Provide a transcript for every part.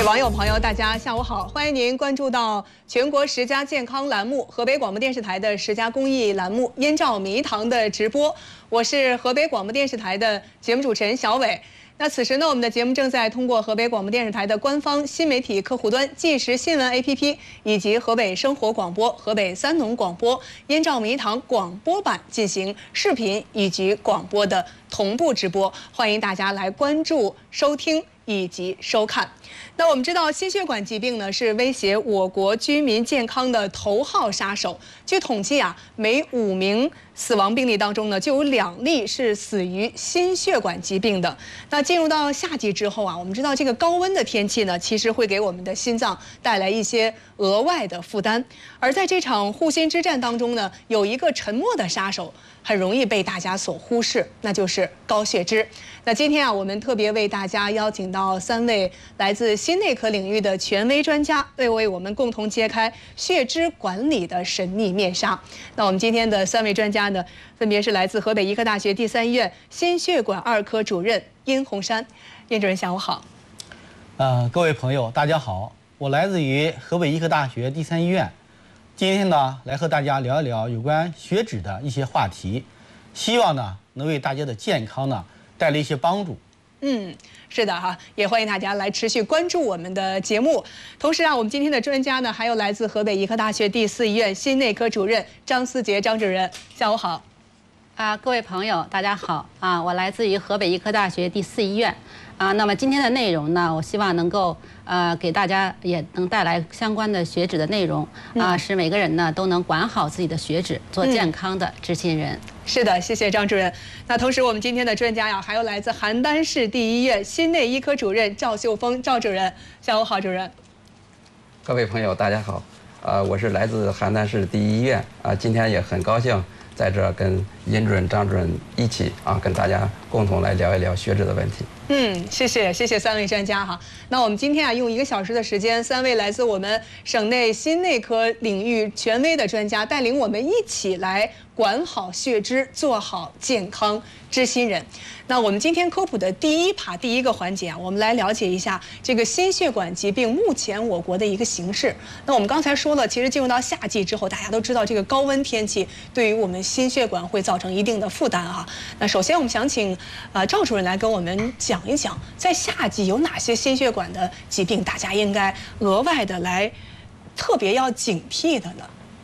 网友朋友，大家下午好，欢迎您关注到全国10佳健康栏目河北广播电视台的10佳公益栏目《燕赵迷堂》的直播，我是河北广播电视台的节目主持人小伟。那此时呢，我们的节目正在通过河北广播电视台的官方新媒体客户端、即时新闻 APP 以及河北生活广播、河北三农广播、燕赵迷堂广播版进行视频以及广播的同步直播，欢迎大家来关注、收听以及收看。那我们知道，心血管疾病呢是威胁我国居民健康的头号杀手。据统计啊，每5名死亡病例当中呢，就有2例是死于心血管疾病的。那进入到夏季之后啊，我们知道这个高温的天气呢，其实会给我们的心脏带来一些额外的负担。而在这场护心之战当中呢，有一个沉默的杀手，很容易被大家所忽视，那就是高血脂。那今天啊，我们特别为大家邀请到3位来自心内科领域的权威专家，为我们共同揭开血脂管理的神秘面纱。那我们今天的3位专家呢，分别是来自河北医科大学第3医院心血管2科主任殷洪山。殷主任下午好。 各位朋友大家好，我来自于河北医科大学第3医院，今天呢来和大家聊一聊有关血脂的一些话题，希望呢能为大家的健康呢带来一些帮助。 是的哈，也欢迎大家来持续关注我们的节目。同时啊，我们今天的专家呢，还有来自河北医科大学第4医院心内科主任张思杰张主任，下午好。 各位朋友大家好啊，我来自于河北医科大学第4医院啊。那么今天的内容呢，我希望能够给大家也能带来相关的血脂的内容啊，使每个人呢都能管好自己的血脂，做健康的知心人。 是的，谢谢张主任。那同时，我们今天的专家呀，还有来自邯郸市第1医院心内医科主任赵秀峰赵主任，下午好，主任。 各位朋友，大家好，我是来自邯郸市第1医院今天也很高兴在这跟殷主任、张主任一起跟大家共同来聊一聊血脂的问题。 谢谢3位专家哈。那我们今天啊，用1个小时的时间，3位来自我们省内心内科领域权威的专家，带领我们一起来管好血脂，做好健康知心人。那我们今天科普的第1个环节啊，我们来了解一下这个心血管疾病目前我国的一个形势。那我们刚才说了，其实进入到夏季之后，大家都知道这个高温天气对于我们心血管会造成一定的负担哈。那首先我们想请赵主任来跟我们讲一讲，在夏季有哪些心血管的疾病，大家应该额外的来特别要警惕的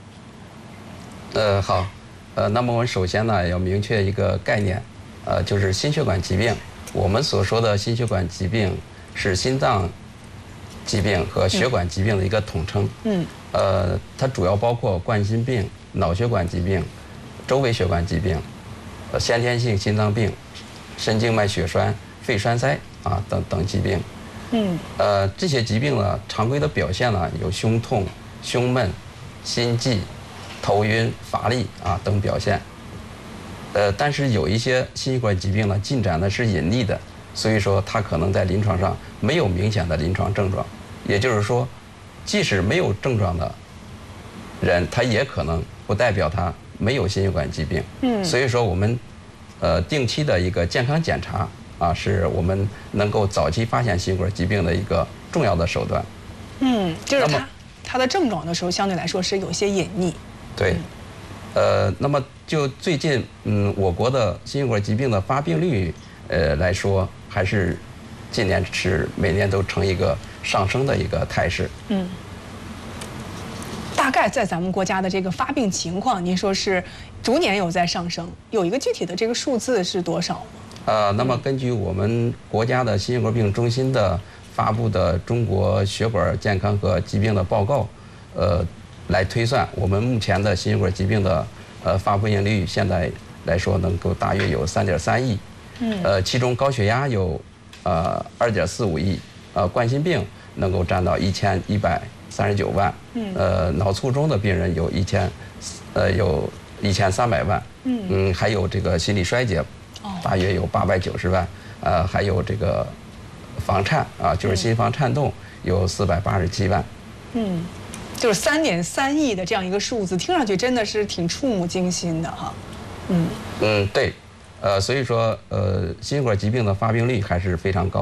呢？好，那么我们首先呢要明确一个概念，就是心血管疾病。我们所说的心血管疾病是心脏疾病和血管疾病的一个统称。它主要包括冠心病、脑血管疾病、周围血管疾病、先天性心脏病、神经脉血栓、肺栓塞等疾病。这些疾病呢，常规的表现呢有胸痛、胸闷、心悸、头晕、乏力等表现。但是有一些心血管疾病呢，进展呢是隐匿的，所以说它可能在临床上没有明显的临床症状。也就是说，即使没有症状的人，他也可能不代表他没有心血管疾病。所以说我们定期的一个健康检查是我们能够早期发现心血管疾病的一个重要的手段。 就是它的症状的时候相对来说是有些隐匿。 对。那么就最近我国的心血管疾病的发病率来说，还是近年是每年都呈一个上升的一个态势。 大概在咱们国家的这个发病情况，您说是逐年有在上升，有一个具体的这个数字是多少吗？ 那么根据我们国家的心血管病中心的发布的《中国血管健康和疾病的报告》来推算，我们目前的心血管疾病的发病率现在来说能够大约有3.3亿。其中高血压有2.45亿，冠心病能够占到1139万，脑卒中的病人有1300万，还有这个心力衰竭，大约有890万，还有这个房颤就是心房颤动有487万， 就是3.3亿的这样一个数字，听上去真的是挺触目惊心的哈。 对，所以说心血管疾病的发病率还是非常高的。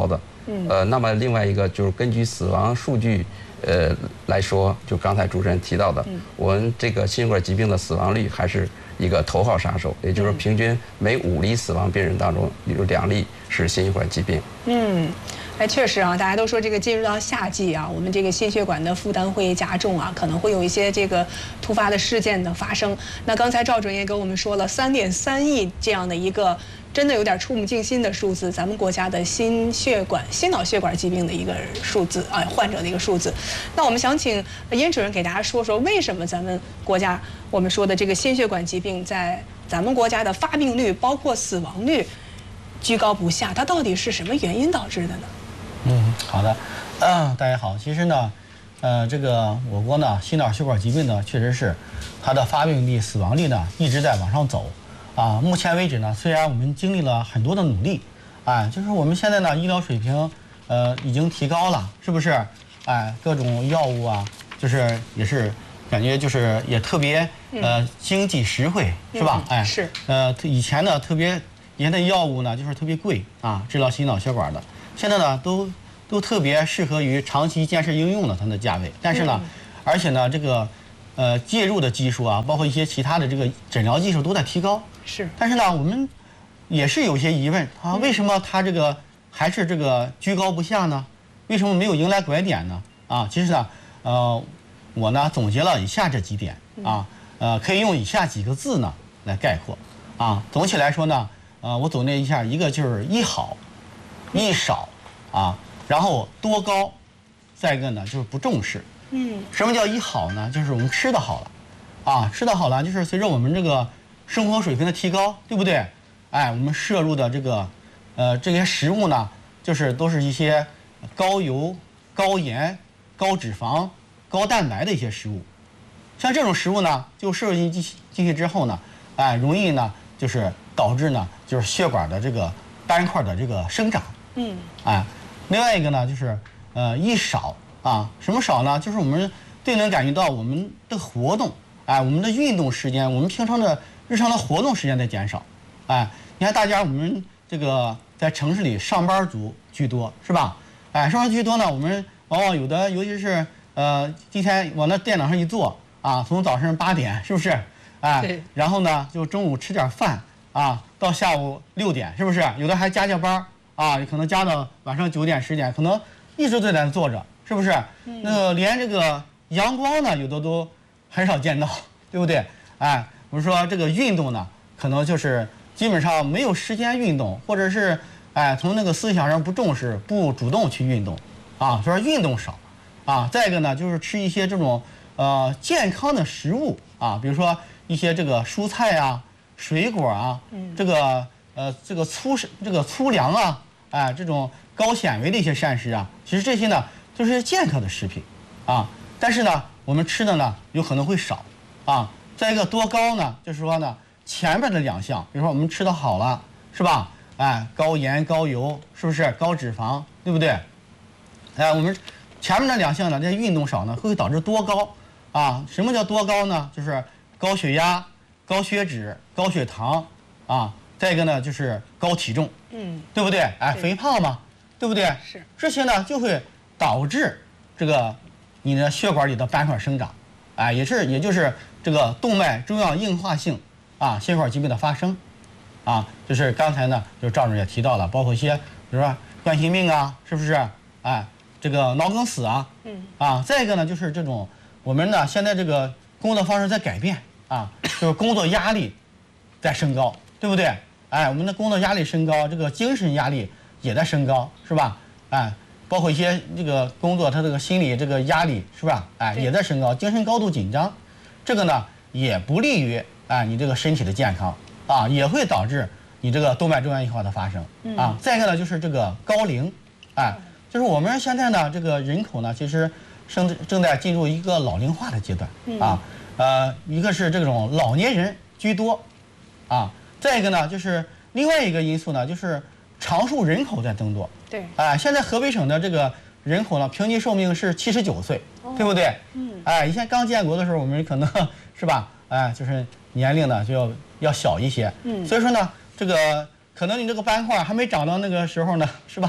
那么另外一个就是根据死亡数据，来说，就刚才主持人提到的，我们这个心血管疾病的死亡率还是一个头号杀手，也就是平均每5例死亡病人当中有2例是心血管疾病。 哎，确实啊，大家都说这个进入到夏季啊，我们这个心血管的负担会加重啊，可能会有一些这个突发的事件的发生。那刚才赵主任也跟我们说了，3.3亿这样的一个真的有点触目惊心的数字，咱们国家的心脑血管疾病的一个数字啊，患者的一个数字。那我们想请殷主任给大家说说，为什么咱们国家我们说的这个心血管疾病在咱们国家的发病率包括死亡率居高不下，它到底是什么原因导致的呢？ 好的，大家好。其实呢，这个我国呢，心脑血管疾病呢，确实是它的发病率、死亡率呢一直在往上走。目前为止呢，虽然我们经历了很多的努力，就是我们现在呢医疗水平已经提高了，是不是？各种药物啊，就是也是感觉就是也特别经济实惠，是吧？ 是。 以前呢以前的药物呢就是特别贵啊，治疗心脑血管的。现在呢，都特别适合于长期建设应用的它的价位，但是呢，而且呢，这个介入的技术啊，包括一些其他的这个诊疗技术都在提高。 是。 但是呢，我们也是有些疑问啊，为什么它这个还是这个居高不下呢？为什么没有迎来拐点呢？其实呢，我呢总结了以下这几点啊，可以用以下几个字呢来概括啊。总体来说呢，我总结一下，一个就是一好。一少然后多高，再一个呢就是不重视。什么叫一好呢？就是我们吃的好了，吃的好了，就是随着我们这个生活水平的提高，对不对？我们摄入的这个这些食物呢，就是都是一些高油、高盐、高脂肪、高蛋白的一些食物。像这种食物呢，就摄入进去之后呢，容易呢就是导致呢就是血管的这个斑块的这个生长。另外一个呢就是一少什么少呢？就是我们最能感觉到我们的活动，我们的运动时间，我们平常的日常的活动时间在减少。你看大家我们这个在城市里上班族居多，是吧？上班居多呢，我们往往有的，尤其是今天往那电脑上一坐从早上8点，是不是？然后呢就中午吃点饭到下午6点，是不是？有的还加班可能加到晚上9点10点，可能一直在那坐着，是不是？那个连这个阳光呢，有的都很少见到，对不对？我们说这个运动呢，可能就是基本上没有时间运动，或者是从那个思想上不重视，不主动去运动所以说运动少再一个呢，就是吃一些这种健康的食物比如说一些这个蔬菜水果这个粗粮这种高纤维的一些膳食其实这些呢就是健康的食品但是呢我们吃的呢有可能会少再一个多高呢，就是说呢前面的2项，比如说我们吃的好了，是吧？高盐高油，是不是？高脂肪，对不对？我们前面的2项呢，这运动少呢，会导致多高什么叫多高呢？就是高血压、高血脂、高血糖再一个呢就是高体重，对不对？肥胖嘛，对不对？ 是。这些呢就会导致这个你的血管里的斑块生长，也就是这个动脉粥样硬化性心血管疾病的发生就是刚才呢就是赵主任也提到了，包括一些比如说冠心病是不是？这个脑梗死再一个呢就是这种我们呢现在这个工作方式在改变就是工作压力在升高，对不对？我们的工作压力升高，这个精神压力也在升高，是吧？包括一些这个工作，它这个心理这个压力是吧？也在升高，精神高度紧张，这个呢也不利于你这个身体的健康也会导致你这个动脉粥样硬化的发生再一个呢就是这个高龄就是我们现在呢这个人口呢其实正在进入一个老龄化的阶段一个是这种老年人居多再一个呢就是另外一个因素呢就是常住人口在增多。 对。 现在河北省的这个人口呢平均寿命是79岁，对不对？以前刚建国的时候我们可能是吧？就是年龄呢就要小一些。所以说呢这个可能你这个斑块还没长到那个时候呢，是吧？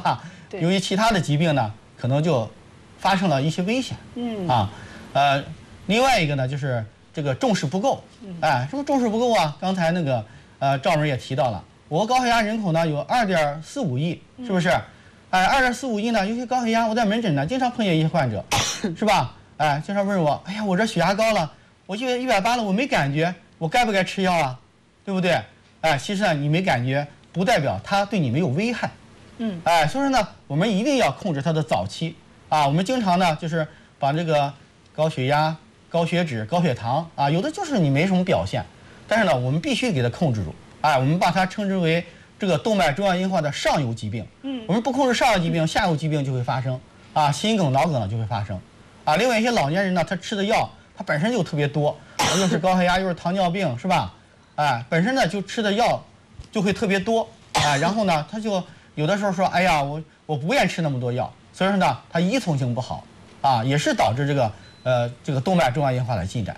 由于其他的疾病呢，可能就发生了一些危险。另外一个呢，就是这个重视不够。什么重视不够啊？刚才那个赵主任也提到了，我国高血压人口呢有2.45亿，是不是？2.45亿呢，尤其高血压，我在门诊呢经常碰见一些患者，是吧？经常问我，哎呀，我这血压高了，我180了，我没感觉，我该不该吃药啊？对不对？其实呢，你没感觉不代表它对你没有危害。所以说呢，我们一定要控制它的早期。我们经常呢就是把这个高血压、高血脂、高血糖有的就是你没什么表现，但是呢，我们必须给它控制住。我们把它称之为这个动脉粥样硬化的上游疾病。我们不控制上游疾病，下游疾病就会发生心梗、脑梗呢就会发生。另外一些老年人呢，他吃的药他本身就特别多，又是高血压又是糖尿病，是吧？本身呢就吃的药就会特别多然后呢他就有的时候说，哎呀，我不愿吃那么多药，所以说呢他依从性不好也是导致这个动脉粥样硬化的进展。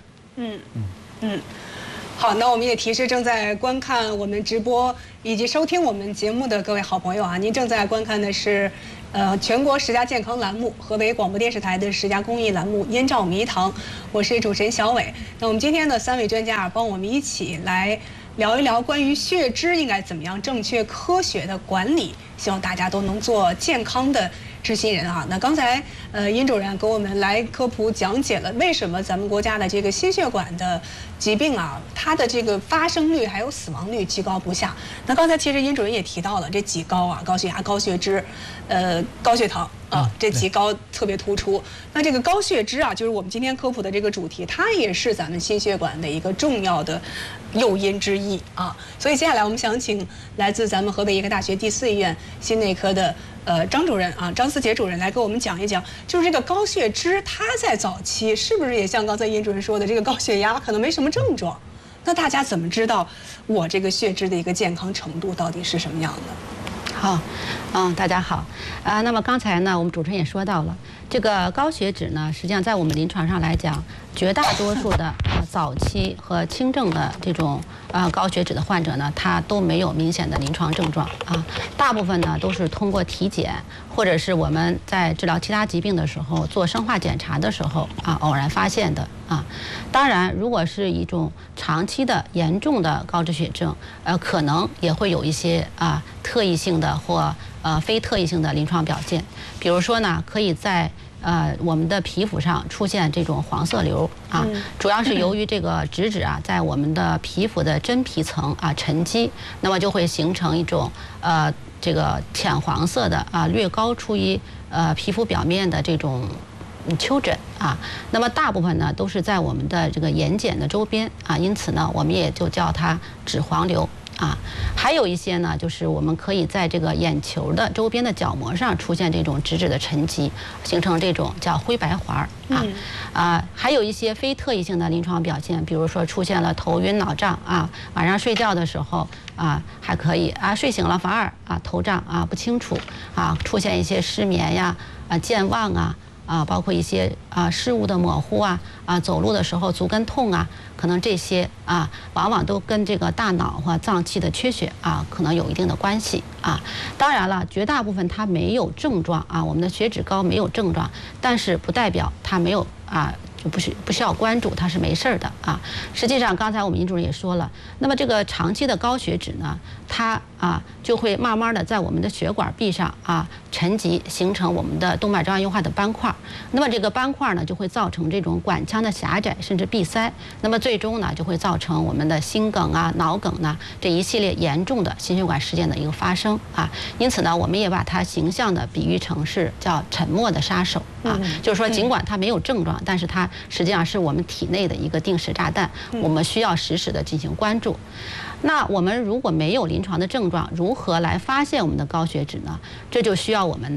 好，那我们也提示正在观看我们直播以及收听我们节目的各位好朋友您正在观看的是全国10佳健康栏目，河北广播电视台的10佳公益栏目《燕赵迷堂》，我是主持人小伟。那我们今天的3位专家帮我们一起来聊一聊关于血脂应该怎么样正确科学的管理，希望大家都能做健康的知心人那刚才殷主任给我们来科普讲解了为什么咱们国家的这个心血管的疾病它的这个发生率还有死亡率居高不下。那刚才其实殷主任也提到了这几高高血压、高血脂、高血糖这几高特别突出。那这个高血脂就是我们今天科普的这个主题，它也是咱们心血管的一个重要的诱因之一所以接下来我们想请来自咱们河北医科大学第4医院心内科的张主任张思杰主任来给我们讲一讲，就是这个高血脂，它在早期是不是也像刚才殷主任说的，这个高血压可能没什么症状？那大家怎么知道我这个血脂的一个健康程度到底是什么样的？ 好，大家好，那么刚才呢，我们主持人也说到了，这个高血脂呢，实际上在我们临床上来讲，绝大多数的早期和轻症的这种高血脂的患者呢，他都没有明显的临床症状大部分呢都是通过体检或者是我们在治疗其他疾病的时候做生化检查的时候偶然发现的当然，如果是一种长期的严重的高脂血症，可能也会有一些特异性的或非特异性的临床表现，比如说呢，可以在我们的皮肤上出现这种黄色瘤主要是由于这个脂质在我们的皮肤的真皮层沉积，那么就会形成一种这个浅黄色的略高出于皮肤表面的这种丘疹那么大部分呢都是在我们的这个眼睑的周边因此呢我们也就叫它脂黄瘤还有一些呢，就是我们可以在这个眼球的周边的角膜上出现这种脂质的沉积，形成这种叫灰白环还有一些非特异性的临床表现，比如说出现了头晕脑胀晚上睡觉的时候还可以睡醒了反而头胀不清楚出现一些失眠呀健忘包括一些事物的模糊走路的时候足跟痛可能这些往往都跟这个大脑或脏器的缺血可能有一定的关系当然了，绝大部分它没有症状我们的血脂高没有症状，但是不代表它没有就不需要关注，它是没事儿的实际上，刚才我们殷主任也说了，那么这个长期的高血脂呢，它就会慢慢的在我们的血管壁上沉积，形成我们的动脉粥样硬化的斑块。那么这个斑块呢，就会造成这种管腔的狭窄，甚至闭塞。那么最终呢，就会造成我们的心梗脑梗这一系列严重的心血管事件的一个发生因此呢，我们也把它形象的比喻成是叫沉默的杀手就是说，尽管它没有症状，但是它实际上是我们体内的一个定时炸弹，我们需要实时的进行关注。那我们如果没有临床的症状，如何来发现我们的高血脂呢？这就需要我们呢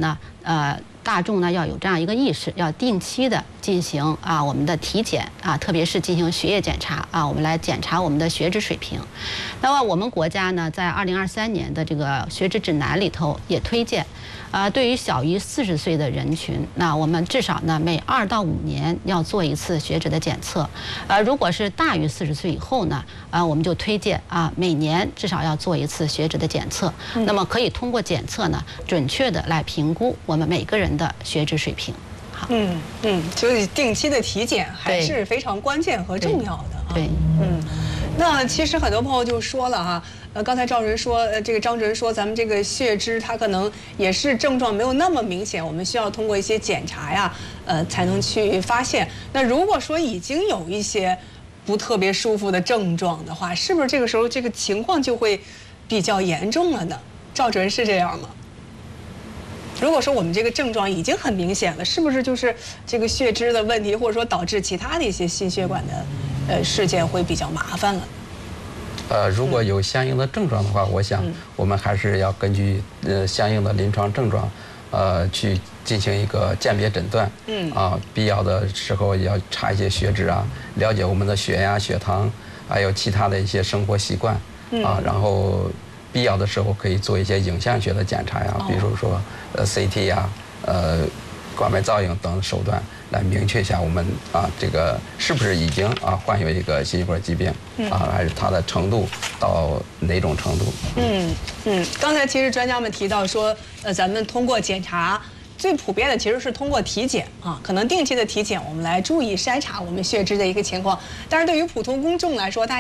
大众呢要有这样一个意识，要定期的进行我们的体检特别是进行血液检查我们来检查我们的血脂水平。那么我们国家呢，在2023年的这个血脂指南里头也推荐，对于小于40岁的人群，那我们至少呢每2到5年要做一次血脂的检测。如果是大于40岁以后呢，我们就推荐每年至少要做一次血脂的检测。那么可以通过检测呢，准确的来评估我们每个人的血脂水平。好， 所以定期的体检还是非常关键和重要的啊。 对， 那其实很多朋友就说了哈，刚才张主任说，咱们这个血脂它可能也是症状没有那么明显，我们需要通过一些检查呀，才能去发现。那如果说已经有一些不特别舒服的症状的话，是不是这个时候这个情况就会比较严重了呢？赵主任是这样吗？如果说我们这个症状已经很明显了，是不是就是这个血脂的问题，或者说导致其他的一些心血管的事件会比较麻烦了？ 如果有相应的症状的话，我想我们还是要根据相应的临床症状，去进行一个鉴别诊断。必要的时候也要查一些血脂了解我们的血压、血糖，还有其他的一些生活习惯。然后必要的时候可以做一些影像学的检查呀，比如说CT 呀，管脉造影等手段来明确一下我们这个是不是已经患有一个心血管疾病还是它的程度到哪种程度？ 刚才其实专家们提到说，咱们通过检查。最普遍的其实是通过体检可能定期的体检，我们来注意筛查我们血脂的一个情况。但是对于普通公众来说，